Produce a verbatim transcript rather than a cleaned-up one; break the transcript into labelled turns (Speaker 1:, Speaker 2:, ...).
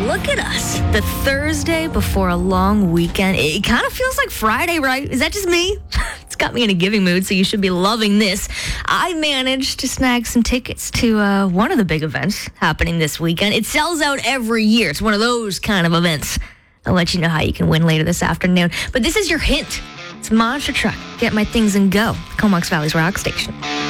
Speaker 1: look at us. The Thursday before a long weekend. It kind of feels like Friday, right? Is that just me? It's got me in a giving mood, so you should be loving this. I managed to snag some tickets to uh, one of the big events happening this weekend. It sells out every year. It's one of those kind of events. I'll let you know how you can win later this afternoon. But this is your hint. It's Monster Truck. Get my things and go. Comox Valley's rock station.